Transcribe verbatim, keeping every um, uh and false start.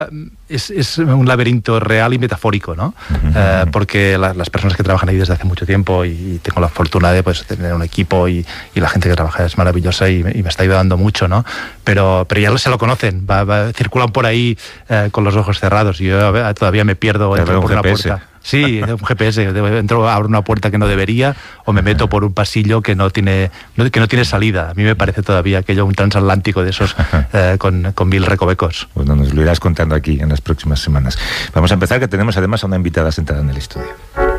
Es, es un laberinto real y metafórico, ¿no? Uh-huh. Eh, porque la, las personas que trabajan ahí desde hace mucho tiempo, y, y tengo la fortuna de pues, tener un equipo, y, y la gente que trabaja es maravillosa y, y me está ayudando mucho, ¿no? Pero, pero ya se lo conocen, va, va, circulan por ahí eh, con los ojos cerrados, y yo todavía me pierdo, entro por una puerta. Sí, un G P S, entro, abro una puerta que no debería, o me meto por un pasillo que no tiene, no, que no tiene salida. A mí me parece todavía aquello un transatlántico de esos eh, con, con mil recovecos. Bueno, nos lo irás contando aquí en las próximas semanas. Vamos a empezar, que tenemos además a una invitada sentada en el estudio.